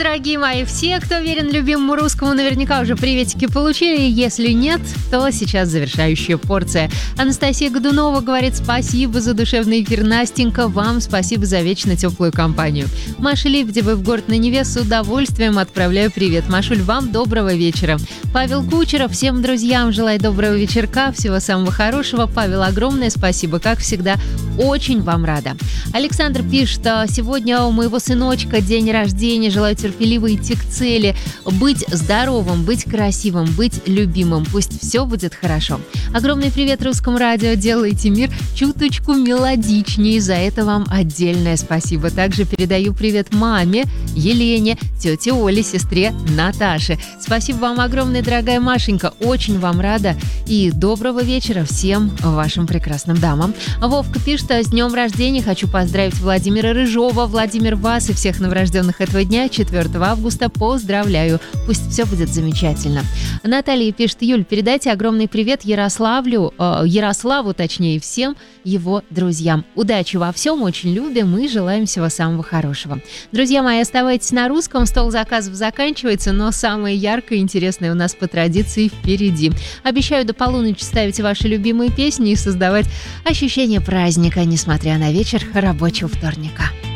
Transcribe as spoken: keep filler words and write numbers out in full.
дорогие мои! Все, кто верен любимому русскому, наверняка уже приветики получили. Если нет, то сейчас завершающая порция. Анастасия Годунова говорит спасибо за душевный эфир. Настенька, вам спасибо за вечно теплую компанию. Маша Лебедева в город на Неве, с удовольствием отправляю привет. Машуль, вам доброго вечера. Павел Кучеров, всем друзьям желаю доброго вечерка, всего самого хорошего. Павел, огромное спасибо, как всегда, очень вам рада. Александр пишет, сегодня у моего сыночка день рождения, желаю терпеливо идти к цели, быть здоровым, быть красивым, быть любимым, пусть все будет хорошо. Огромный привет русскому радио, делаете мир чуточку мелодичнее, за это вам отдельное спасибо. Также передаю привет маме, Елене, тете Оле, сестре Наташе. Спасибо вам огромное, дорогая Машенька, очень вам рада и доброго вечера всем вашим прекрасным дамам. Вовка пишет, с днем рождения хочу поздравить Владимира Рыжова. Владимир, вас и всех новорожденных этого дня, четвёртого августа, поздравляю. Пусть все будет замечательно. Наталья пишет, Юль, передайте огромный привет Ярославлю, э, Ярославу, точнее, всем его друзьям. Удачи во всем, очень любим и желаем всего самого хорошего. Друзья мои, оставайтесь на русском, стол заказов заканчивается, но самое яркое и интересное у нас по традиции впереди. Обещаю до полуночи ставить ваши любимые песни и создавать ощущение праздника, несмотря на вечер рабочего вторника.